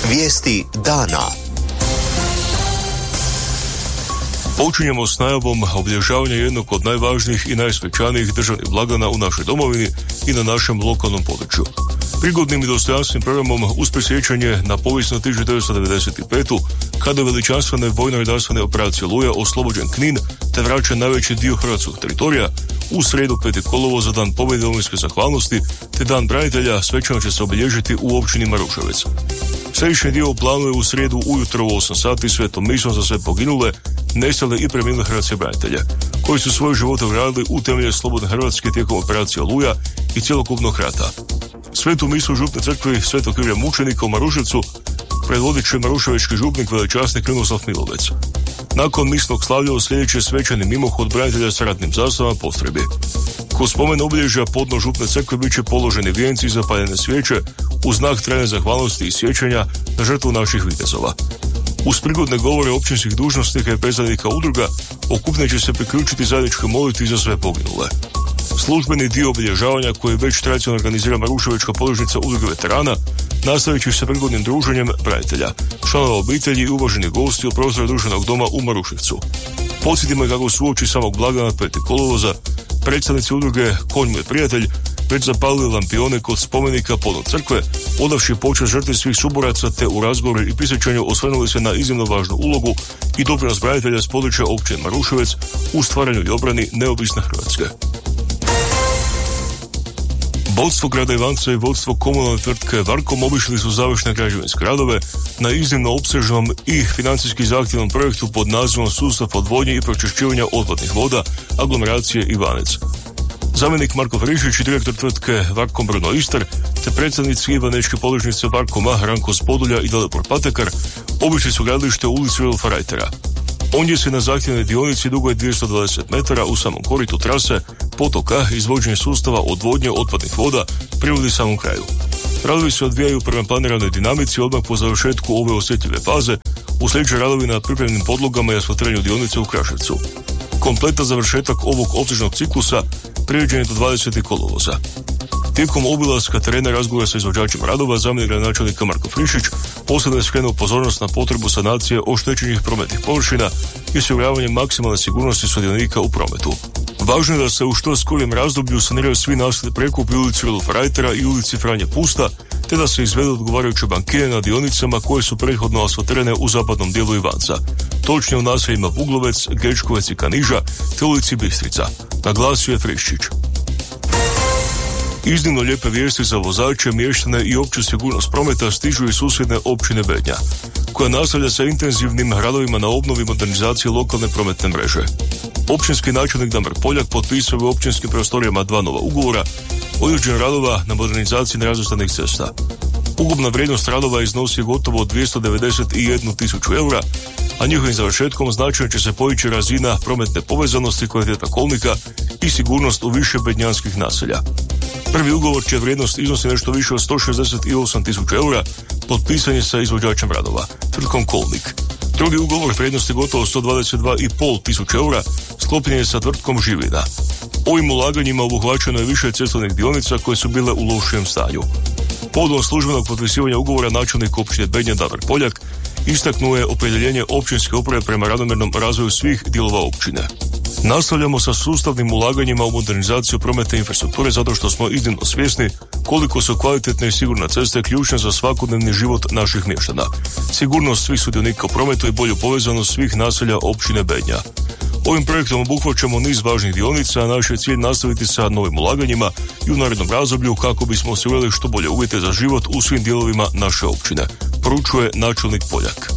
Vijesti dana. Počinjemo s najavom obilježavanja jednog od najvažnijih i najsvečanijih državnih blagdana u našoj domovini i na našem lokalnom području. Prigodnim i dostojanstvenim programom uz prisjećanje na povijesnu 1995. kada je veličanstvene vojno-redarstvene operacije Oluja oslobođen Knin te vraćen najveći dio hrvatskog teritorija, u srijedu 5. kolovoza dan pobjede domovinske zahvalnosti te dan branitelja svečano će se obilježiti u općini Maruševec. Središnji dio planuje u srijedu ujutro u 8 sati svetom misom za sve poginule, nestale i preminule hrvatske branitelje, koji su svoje živote ugradili u temelje slobodne Hrvatske tijekom operacije Oluja i cjelokupnog rata. Svetu misu u župnoj crkvi Svetog Jurija Mučenika u Maruševcu predvodit će maruševački župnik velečasnik Krunoslav Milovec. Nakon misnog slavlja uslijedit će svečani mimohod branitelja sa ratnim zastavama postrojbi. Kod spomen obilježja podno župne crkve bit će položeni vijenci i zapaljene svijeće u znak trajne zahvalnosti i sjećanja na žrtvu naših vitezova. Uz prigodne govore općinskih dužnosnika i predstavnika udruga okupne će se priključiti zajedničkoj molitvi za sve poginule. Službeni dio obilježavanja koji već tradicionalno organizira Maruševačka podružnica udruge veterana nastavit će se prigodnim druženjem branitelja, članova obitelji i uvaženih gosti u prostoru društvenog doma u Maruševcu. Podsjetimo je kako su uoči samog blagdana 5. kolovoza predstavnici udruge Konj moj prijatelj već zapalili lampione kod spomenika podno crkve, odavši počast žrtvi svih suboraca te u razgovoru i prisjećanju osvrnuli se na iznimno važnu ulogu i doprinos branitelja s područja općine Maruševec u stvaranju i obrani neovisne Hrvatske. Vodstvo grada Ivanca i vodstvo komunalne tvrtke Varkom obišli su završne građevinske radove na iznimno opsežnom i financijski zahtjevnom projektu pod nazivom Sustav odvodnje i pročišćivanja otpadnih voda aglomeracije Ivanec. Zamjenik Marko Frišić i direktor tvrtke Varkom Bruno Ister te predstavnici Ivanečke podružnice Varkoma Ranko Spodulja i Dalibor Patekar obišli su gradilište u ulici Rudolfa Reitera. Ondje se na zahtjevnoj dionici dugoj 220 metara u samom koritu trase potoka izvođenje sustava odvodnje otpadnih voda privodi samom kraju. Radovi se odvijaju prema planiranoj dinamici odmah po završetku ove osjetljive faze, uslijedit će radovi na pripremnim podlogama i asfaltiranju dionice u Kraševcu. Kompletan završetak ovog opsežnog ciklusa priređen je do 20. kolovoza. Tijekom obilaska terena razgovora sa izvođačima radova, zamjenik gradonačelnika Marko Frišić posebno je skrenuo pozornost na potrebu sanacije oštećenih prometnih površina i osiguravanje maksimalne sigurnosti sudionika u prometu. Važno je da se u što skorijem razdoblju saniraju svi nastali prekupi ulici Rudolfa Reitera i ulici Franje Pusta, te da se izvedu odgovarajuće bankire na dionicama koje su prethodno asfaltirane u zapadnom dijelu Ivanca, točnije u naseljima Buglovec, Gečkovec i Kaniža, te ulici Bistrica, naglasio je Friščić. Iznimno lijepe vijesti za vozače, mještane i opću sigurnost prometa stižu iz susjedne općine Bednja, koja nastavlja sa intenzivnim radovima na obnovi i modernizaciji lokalne prometne mreže. Općinski načelnik Damir Poljak potpisao u općinskim prostorijama 2 nova ugovora o izvođenju radova na modernizaciji nerazvrstanih cesta. Ukupna vrijednost radova iznosi gotovo 291.000 eura, a njihovim završetkom značajno će se podići razina prometne povezanosti, kvaliteta kolnika i sigurnost u više bednjanskih naselja. Prvi ugovor čija vrijednost iznosi nešto više od 168.000 eura potpisan je sa izvođačem radova, tvrtkom Kolnik. Drugi ugovor vrijednosti gotovo 122.500 eura sklopljen je sa tvrtkom Živina. Ovim ulaganjima obuhvaćeno je više cestovnih dionica koje su bile u lošijem stanju. Povodom službenog potpisivanja ugovora načelnik općine Bednja Damir Poljak istaknuo je opredjeljenje općinske uprave prema ravnomjernom razvoju svih dijelova općine. Nastavljamo sa sustavnim ulaganjima u modernizaciju prometne infrastrukture zato što smo iznimno svjesni koliko su kvalitetne i sigurne ceste ključne za svakodnevni život naših mještana, sigurnost svih sudionika u prometu i bolju povezanost svih naselja općine Bednja. Ovim projektom obuhvaćamo niz važnih dionica, a naš je cilj nastaviti sa novim ulaganjima i u narednom razdoblju kako bismo osigurali što bolje uvjete za život u svim dijelovima naše općine, poručuje načelnik Poljak.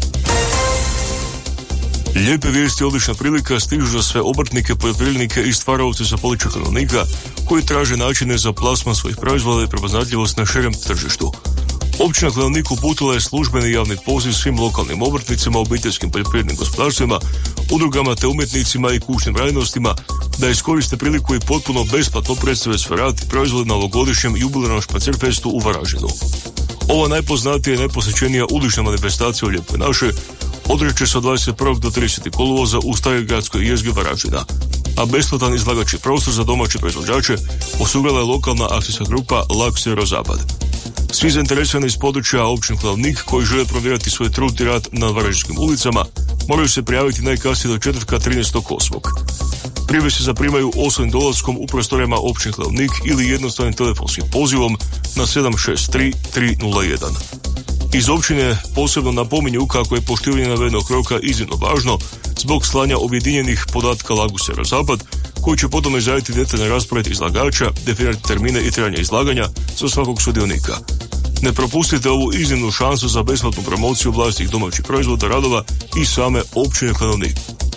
Lijepe vijesti i odlična prilika stižu za sve obrtnike, poljoprivrednike i stvaraoce sa područja Klenovnika koji traže načine za plasman svojih proizvoda i prepoznatljivost na širem tržištu. Općina Klenovnik uputila je službeni javni poziv svim lokalnim obrtnicima, obiteljskim poljoprivrednim gospodarstvima, udrugama te umjetnicima i kućnim radnostima da iskoriste priliku i potpuno besplatno predstave svoj rad i proizvode na ovogodišnjem jubilarnom špacirfestu u Varaždinu. Ova najpoznatija i najposjećenija ulična manifestacija u Lijepoj našoj održat će se od 21. do 30. kolovoza u staroj gradskoj jezgri Varaždina, a besplatan izlagački prostor za domaće proizvođače osigurala je lokalna akcijska grupa Lak Sjeverozapad. Svi zainteresirani iz područja općine Kladovnik koji žele provjerati svoj trud i rad na Varaždinskim ulicama moraju se prijaviti najkasnije do četvrtka 13.8. Prijave se zaprimaju osobnim dolaskom u prostorijama općine Kladovnik ili jednostavnim telefonskim pozivom na 763 301. Iz općine posebno napominju kako je poštivanje navedenog roka iznimno važno zbog slanja objedinjenih podatka Lagu Sjeverozapad, koji će potom izraditi detaljni raspored izlagača, definirati termine i trajanja izlaganja za svakog sudionika. Ne propustite ovu iznimnu šansu za besplatnu promociju vlastitih domaćih proizvoda, radova i same općine Kladovnik.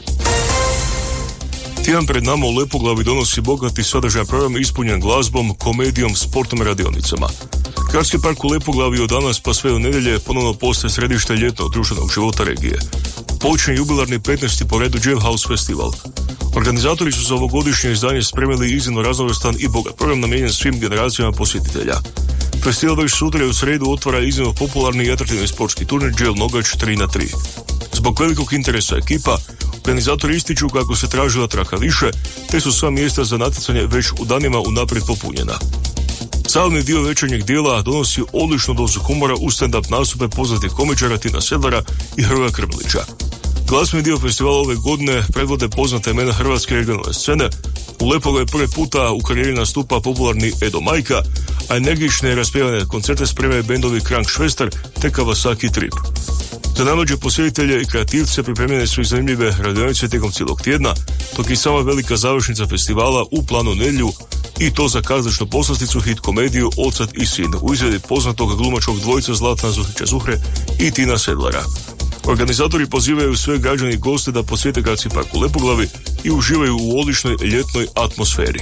Tjedan pred nama u Lepoglavi donosi bogati sadržajan program ispunjen glazbom, komedijom, sportom i radionicama. Gradski park u Lepoglavi od danas pa sve do nedjelje ponovno postaje središte ljetnog društvenog života regije. Počinje jubilarni 15. po redu Jam House Festival. Organizatori su za ovogodišnje izdanje spremili iznimno raznovrstan i bogat program namijenjen svim generacijama posjetitelja. Festival već sutra i u srijedu otvara iznimno popularni i atraktivni sportski turnir Džel Nogač 3x3. Zbog velikog interesa ekipa, organizatori ističu kako se tražila traka više, te su sva mjesta za natjecanje već u danima unaprijed popunjena. Savni dio večernjeg dijela donosi odličnu dozu humora u stand-up nastupe poznatih komičara Tina Sedlara i Hrvoja Krmlića. Glazbeni dio festivala ove godine predvode poznate imena hrvatske regionalne scene. U Lepoglavi prvi puta u karijeri nastupa popularni Edo Majka, a energične i raspjevane koncerte spremaju bendovi Krank Švestar te Kawasaki Trip. Za najmlađe posjetitelje i kreativce pripremljene su i zanimljive radionice tijekom cijelog tjedna, dok i sama velika završnica festivala u planu nedjelju, i to za kazališnu poslasticu hit komediju Ocat i sin u izradi poznatog glumačkog dvojica Zlatana Zuhića-Zuhre i Tina Sedlara. Organizatori pozivaju sve građane i goste da posjete Gradski park u Lepoglavi i uživaju u odličnoj ljetnoj atmosferi.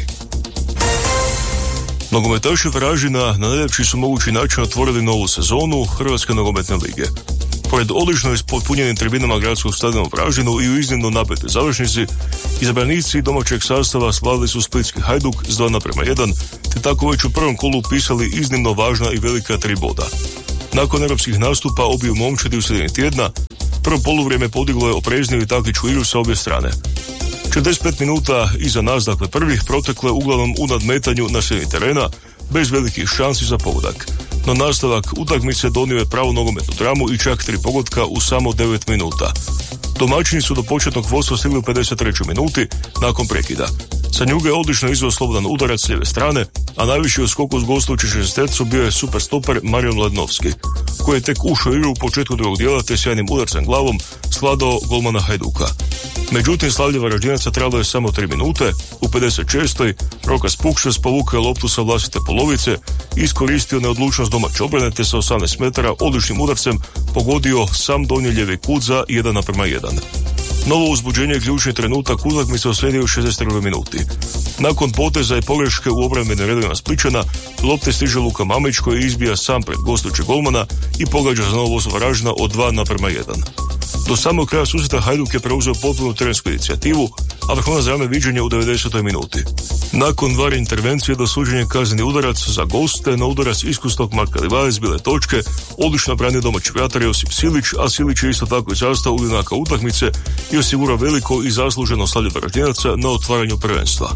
Nogometaši Varaždina na najljepši su mogući način otvorili novu sezonu Hrvatske nogometne lige. Pored odlično ispunjenim tribinama gradskog stadiona u Varaždinu i u iznimno napetoj završnici, izabranici domaćeg sastava slavili su splitski Hajduk s 2:1, te tako već u prvom kolu upisali iznimno važna i velika 3 boda. Nakon europskih nastupa obiju momčadi u sredini tjedna, prvo poluvrijeme podiglo je oprezniju i taktičku igru sa obje strane. 45 minuta iza nas, dakle prvih, protekle uglavnom u nadmetanju na sredini terena, bez velikih šansi za pogodak. No nastavak utakmice donio je pravu nogometnu dramu i čak 3 pogotka u samo 9 minuta. Domaćini su do početnog vodstva stigli u 53. minuti nakon prekida. Sa Njuge je odlično izveo slobodan udarac s lijeve strane, a najviši u skoku s gostujući 60 bio je super stoper Marijan Ladnovski, koji je tek ušao u igru u početku drugog dijela te sjajnim udarcem glavom svladao golmana Hajduka. Međutim, slavlje Varaždinaca trajalo je samo 3 minute. U 56. Rokas Pukšas povukao loptu sa vlastite polovice i iskoristio neodlučnost domaće obrane te sa 18 metara odličnim udarcem pogodio sam donji lijevi kut za 1:1. Novo uzbuđenje je ključni trenutak utakmice uslijedio u 62. minuti. Nakon poteza i pogreške u obrambenim redovima Splićana, lopte stiže Luka Mamić koji izbija sam pred gostujućeg golmana i pogađa za novo vodstvo Varaždina od 2:1. Do samog kraja susreta Hajduk je preuzeo potpunu terensku inicijativu, a vrhunac rame viđenje u 90. minuti. Nakon VAR intervencije do suđenja kazneni udarac za goste na udarac iskusnog Marka Livaja s bile točke odlično branio domaći vratar Josip Silić, a Silić je isto tako i sastao u junaka utakmice i osigurao veliko i zasluženo slavlje Varaždinaca na otvaranju prvenstva.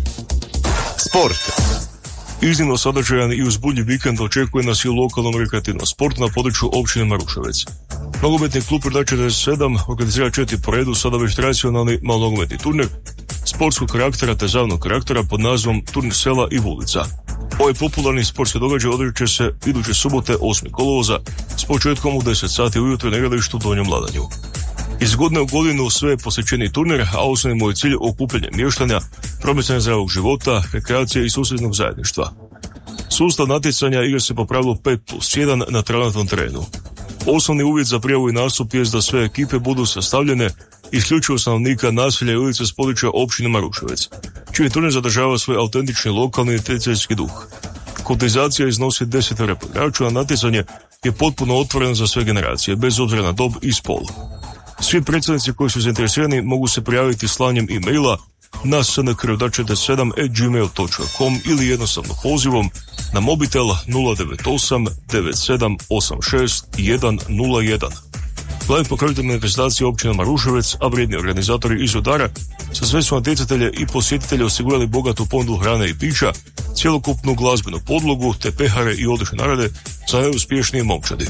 Sport. Iznimno sadržajan i uzbudljiv vikend očekuje nas i u lokalnom rekreativnom sportu na području općine Maruševec. Nogometni klub Rudar 47 organizira 4 po redu sada već tradicionalni malonogometni turnir sportskog karaktera te zabavnog karaktera pod nazivom Turnir sela i ulica. Ovaj popularni sportski događaj održat će se iduće subote 8. kolovoza s početkom u 10 sati ujutro na igralištu u Donjem Ladanju. Iz godine u godinu sve je posjećeni turnir, a osnovni mu je cilj okupljanje mještanja, promicanje zdravog života, rekreacije i susjednog zajedništva. Sustav natjecanja igra se po pravilu 5+1 na travnatnom terenu. Osnovni uvjet za prijavu i nastup je da sve ekipe budu sastavljene isključivo stanovnika naselja i ulice s područja općine Maruševec, čiji turnir zadržava svoj autentični lokalni i tradicijski duh. Kotizacija iznosi 10 igrača, a natjecanje je potpuno otvoreno za sve generacije, bez obzira na dob i spol. Svi predstavnici koji su zainteresirani mogu se prijaviti slanjem e-maila na snkrudar47@gmail.com ili jednostavno pozivom na mobitel 098 9786 101. Glavni pokrovitelj manifestacije općina Maruševec, a vrijedni organizatori iz Odara, sa sve su natjecatelje i posjetitelje osigurali bogatu ponudu hrane i pića, cjelokupnu glazbenu podlogu te pehare i odlične nagrade za najuspješnije momčadi.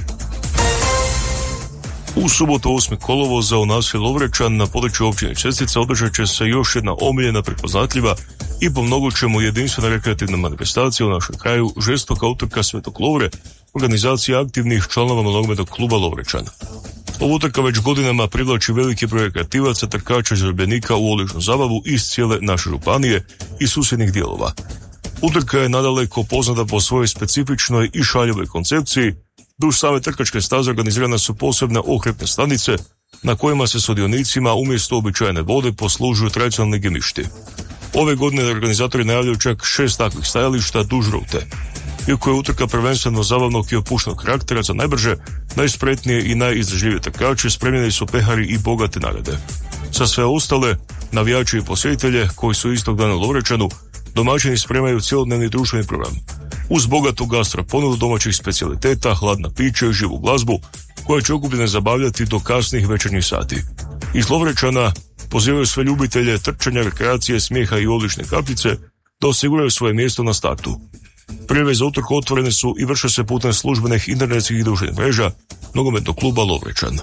U subotu 8. kolovoza u naselju Lovrečan na području općine Čestica održat će se još jedna omiljena, prepoznatljiva i po mnogočemu jedinstvena rekreativna manifestacija u našem kraju, žestoka utrka Svetog Lovre, organizacija aktivnih članova nogometnog kluba Lovrečan. Ova utrka već godinama privlači veliki broj rekreativaca, trkača i zarobljenika u odličnu zabavu iz cijele naše županije i susjednih dijelova. Utrka je nadaleko poznata po svojoj specifičnoj i šaljivoj koncepciji. Duž same trkačke staze organizirane su posebne okrepne stanice na kojima se sudionicima umjesto običajne vode poslužuju tradicionalni gemišti. Ove godine organizatori najavljaju čak 6 takvih stajališta duž rute. Iako je utrka prvenstveno zabavnog i opuštenog karaktera, za najbrže, najspretnije i najizdržljivije trkače spremljeni su pehari i bogate nagrade. Za sve ostale, navijači i posjetitelje koji su istog dana u Lovrečanu, domaćini spremaju cjelodnevni društveni program. Uz bogatu gastro ponudu domaćih specijaliteta, hladna pića i živu glazbu, koja će okupljene zabavljati do kasnih večernjih sati. Iz Lovrečana pozivaju sve ljubitelje trčanja, rekreacije, smijeha i odlične kapljice da osiguraju svoje mjesto na startu. Prijave za utrku otvorene su i vrše se putem službenih internetskih i društvenih mreža nogometnog kluba Lovrečan.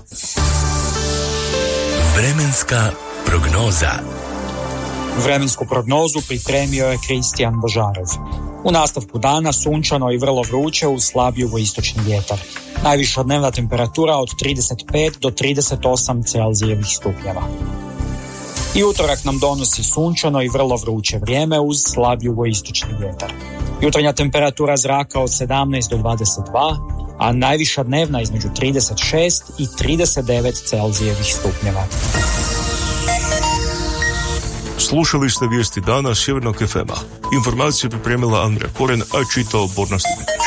Vremenska prognoza. Vremensku prognozu pripremio je Kristijan Božarov. U nastavku dana sunčano i vrlo vruće uz slab jugoistočni vjetar. Najviša dnevna temperatura od 35 do 38 Celzijevih stupnjeva. I utorak nam donosi sunčano i vrlo vruće vrijeme uz slab jugoistočni vjetar. Jutarnja temperatura zraka od 17 do 22, a najviša dnevna između 36 i 39 Celzijevih stupnjeva. Slušali ste vijesti dana Sjevernog FM-a. Informacije pripremila Andrija Koren, a čitao Borna Stipetić.